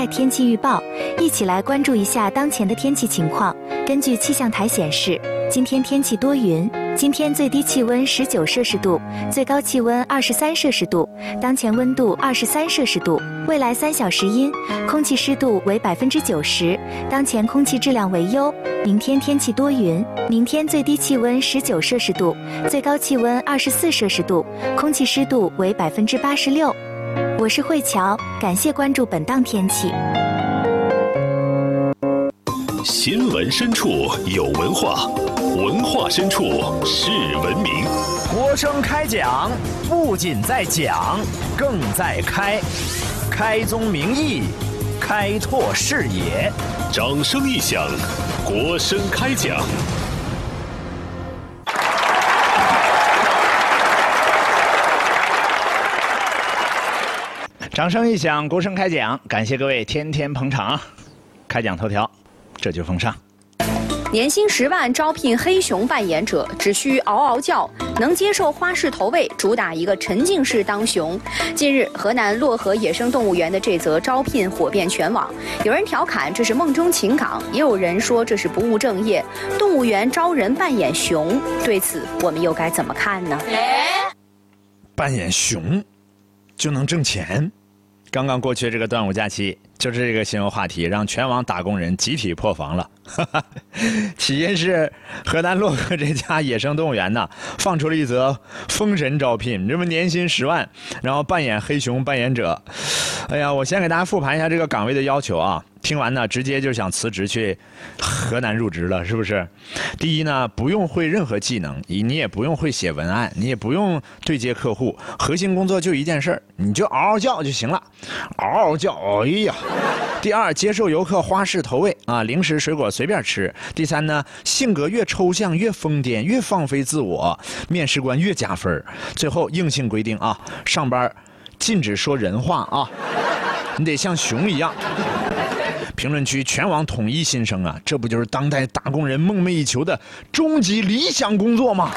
天气预报，一起来关注一下当前的天气情况。根据气象台显示，今天天气多云，今天最低气温19摄氏度，最高气温23摄氏度，当前温度23摄氏度。未来3小时阴，空气湿度为90%，当前空气质量为优。明天天气多云，明天最低气温19摄氏度，最高气温24摄氏度，空气湿度为86%。我是慧乔，感谢关注本档天气。 新闻深处有文化，文化深处是文明。 国声开讲，不仅在讲，更在开。开宗明义，开拓视野。 掌声一响，国声开讲。 掌声一响，国声开讲，感谢各位天天捧场。开讲头条，这就奉上。 年薪10万招聘黑熊扮演者，只需嗷嗷叫，能接受花式投喂，主打一个沉浸式当熊。近日，河南漯河野生动物园的这则招聘火遍全网，有人调侃这是梦中情港，也有人说这是不务正业。动物园招人扮演熊，对此我们又该怎么看呢？ 扮演熊就能挣钱？刚刚过去这个端午假期，就是这个新闻话题让全网打工人集体破防了。起因是河南漯河这家野生动物园呢，放出了一则封神招聘，这么年薪10万，然后扮演黑熊扮演者。哎呀，我先给大家复盘一下这个岗位的要求啊。听完呢，直接就想辞职去河南入职了，是不是？第一呢，不用会任何技能，你也不用会写文案，你也不用对接客户，核心工作就一件事儿，你就嗷嗷叫就行了，嗷嗷叫，哎呀。第二，接受游客花式投喂啊，零食水果随便吃。第三呢，性格越抽象越疯癫，越放飞自我，面试官越加分。最后硬性规定啊，上班禁止说人话啊，你得像熊一样。评论区全网统一心声啊，这不就是当代打工人梦寐以求的终极理想工作吗？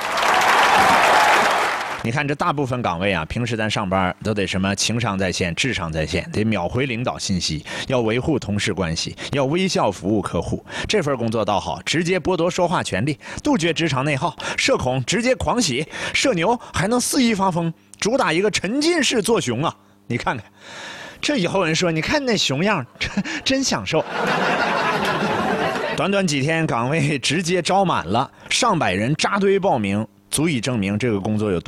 你看这大部分岗位啊，平时咱上班都得什么情商在线，智商在线，得秒回领导信息，要维护同事关系，要微笑服务客户。这份工作倒好，直接剥夺说话权利，杜绝职场内耗，社恐直接狂喜，社牛还能肆意发疯，主打一个沉浸式做熊啊！你看看，这以后人说，你看那熊样，真享受。短短几天，岗位直接招满了，上百人扎堆报名，足以证明这个工作有